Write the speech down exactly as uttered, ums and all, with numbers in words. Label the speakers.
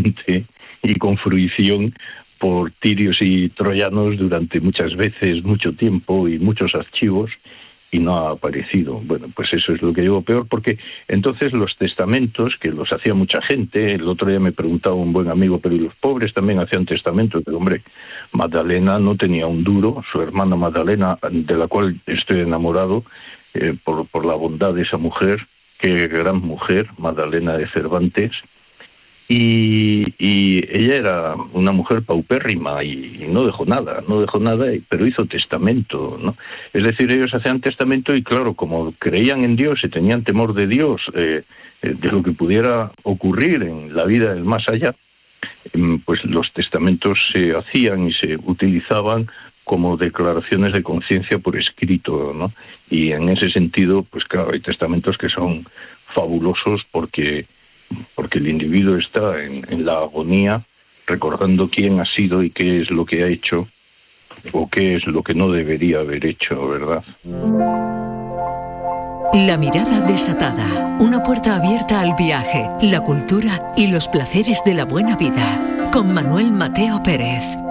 Speaker 1: lentamente y con fruición por tirios y troyanos durante muchas veces, mucho tiempo y muchos archivos, y no ha aparecido. Bueno, pues eso es lo que digo peor, porque entonces los testamentos, que los hacía mucha gente, el otro día me preguntaba un buen amigo, pero ¿y los pobres también hacían testamentos? Pero hombre, Magdalena no tenía un duro, su hermana Magdalena, de la cual estoy enamorado, eh, por, por la bondad de esa mujer, qué gran mujer, Magdalena de Cervantes, Y, y ella era una mujer paupérrima y, y no dejó nada, no dejó nada, pero hizo testamento, ¿no? Es decir, ellos hacían testamento y claro, como creían en Dios y tenían temor de Dios, eh, de lo que pudiera ocurrir en la vida del más allá, pues los testamentos se hacían y se utilizaban como declaraciones de conciencia por escrito, ¿no? Y en ese sentido, pues claro, hay testamentos que son fabulosos porque porque el individuo está en, en la agonía, recordando quién ha sido y qué es lo que ha hecho, o qué es lo que no debería haber hecho, ¿verdad?
Speaker 2: La mirada desatada, una puerta abierta al viaje, la cultura y los placeres de la buena vida, con Manuel Mateo Pérez.